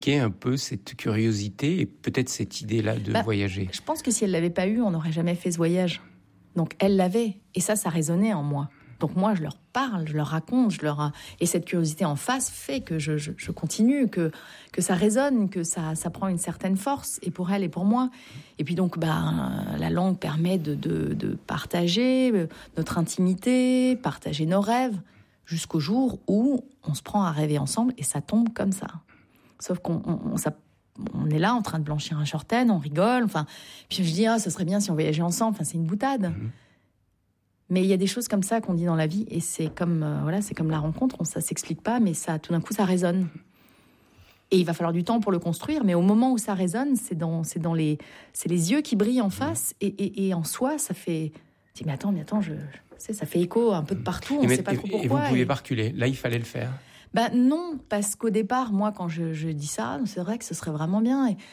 un peu cette curiosité et peut-être cette idée-là de voyager? Je pense que si elle l'avait pas eu, on n'aurait jamais fait ce voyage. Donc elle l'avait, et ça résonnait en moi. Donc moi, je leur parle, je leur raconte, et cette curiosité en face fait que je continue, que ça résonne, que ça prend une certaine force, et pour elle et pour moi. Et puis donc, la langue permet de partager notre intimité, partager nos rêves, jusqu'au jour où on se prend à rêver ensemble, et ça tombe comme ça. Sauf qu'on est là en train de blanchir un shorten, on rigole, puis je dis, ce serait bien si on voyageait ensemble, c'est une boutade. Mais il y a des choses comme ça qu'on dit dans la vie, et c'est comme la rencontre, ça s'explique pas, mais ça, tout d'un coup, ça résonne. Et il va falloir du temps pour le construire, mais au moment où ça résonne, c'est les yeux qui brillent en face, et en soi, ça fait... Je dis, mais attends, ça fait écho un peu de partout, on ne sait pas trop pourquoi. Et vous ne pouviez pas reculer, là, il fallait le faire. Non, parce qu'au départ, moi, quand je dis ça, c'est vrai que ce serait vraiment bien, et...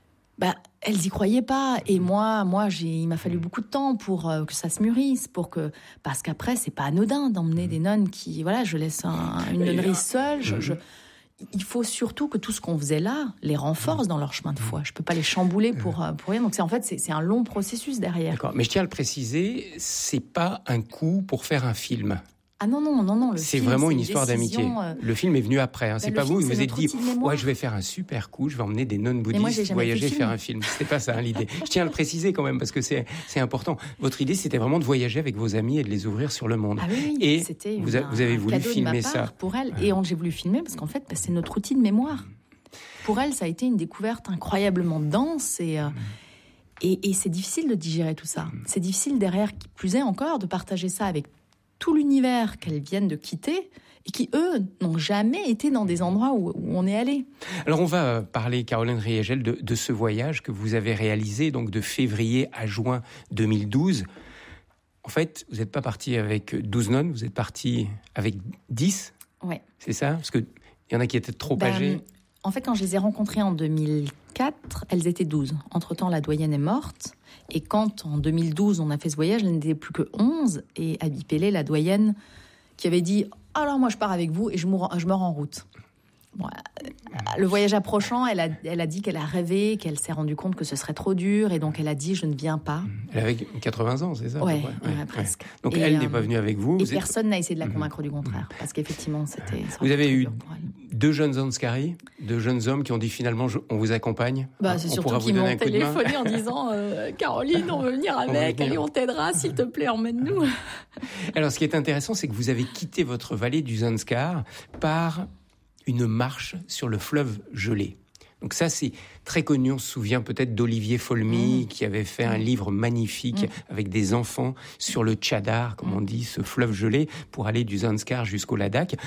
elles y croyaient pas, et moi, il m'a fallu beaucoup de temps pour que ça se mûrisse, parce qu'après c'est pas anodin d'emmener des nonnes qui, je laisse une nonnerie seule. Il faut surtout que tout ce qu'on faisait là les renforce dans leur chemin de foi. Je peux pas les chambouler pour rien. Donc c'est un long processus derrière. D'accord, mais je tiens à le préciser, c'est pas un coup pour faire un film. Ah non. C'est vraiment une histoire d'amitié. Le film est venu après. C'est pas vous qui vous êtes dit, je vais faire un super coup, je vais emmener des nonnes bouddhistes voyager faire un film. C'était pas ça l'idée. Je tiens à le préciser quand même parce que c'est important. Votre idée, c'était vraiment de voyager avec vos amis et de les ouvrir sur le monde. Ah oui, et c'était vous avez voulu filmer ça pour elle. Et j'ai voulu filmer parce qu'en fait, c'est notre outil de mémoire. Pour elle, ça a été une découverte incroyablement dense et c'est difficile de digérer tout ça. C'est difficile derrière, qui plus est encore, de partager ça avec tout l'univers qu'elles viennent de quitter et qui, eux, n'ont jamais été dans des endroits où on est allé. Alors, on va parler, Caroline Riegel, de ce voyage que vous avez réalisé, donc de février à juin 2012. En fait, vous n'êtes pas parti avec 12 nonnes, vous êtes parti avec 10. Ouais. C'est ça? Parce qu'il y en a qui étaient trop âgées. En fait, quand je les ai rencontrées en 2004, elles étaient 12. Entre-temps, la doyenne est morte. Et quand, en 2012, on a fait ce voyage, elles n'étaient plus que 11. Et Abby Pellet, la doyenne, qui avait dit « Alors moi, je pars avec vous et je me rends en route ». Bon, le voyage approchant, elle a dit qu'elle a rêvé, qu'elle s'est rendue compte que ce serait trop dur. Et donc, elle a dit « Je ne viens pas ». Elle avait 80 ans, c'est ça? Ouais, presque. Donc, elle n'est pas venue avec vous. Et personne n'a essayé de la convaincre du contraire. Parce qu'effectivement, c'était... Vous avez eu 2 jeunes Anscari, 2 jeunes hommes qui ont dit finalement on vous accompagne. C'est surtout qu'ils m'ont téléphoné en disant Caroline, on veut venir avec, allez, on t'aidera, s'il te plaît, emmène-nous. Alors ce qui est intéressant, c'est que vous avez quitté votre vallée du Zanskar par une marche sur le fleuve gelé. Donc ça, c'est très connu. On se souvient peut-être d'Olivier Folmy qui avait fait un livre magnifique avec des enfants sur le Tchadar, comme on dit, ce fleuve gelé, pour aller du Zanskar jusqu'au Ladakh.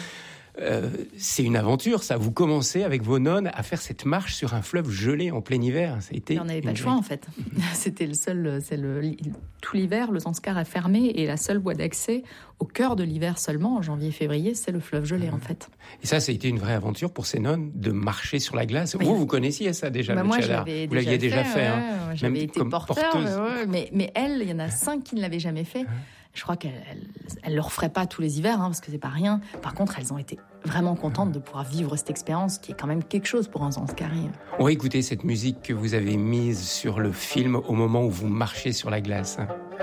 C'est une aventure, ça. Vous commencez avec vos nonnes à faire cette marche sur un fleuve gelé en plein hiver. Ça a été. On n'avait pas le choix en fait. C'était tout l'hiver, le Zanskar a fermé et la seule voie d'accès au cœur de l'hiver seulement, en janvier-février, c'est le fleuve gelé en fait. Et ça a été une vraie aventure pour ces nonnes de marcher sur la glace. Vous connaissiez ça déjà, le Tchadar. Vous l'aviez déjà fait. J'avais été porteur, mais elle, il y en a 5 qui ne l'avaient jamais fait. Je crois qu'elle le referait pas tous les hivers, parce que c'est pas rien. Par contre, elles ont été vraiment contentes de pouvoir vivre cette expérience qui est quand même quelque chose pour un Zanskari. On va écouter cette musique que vous avez mise sur le film au moment où vous marchez sur la glace.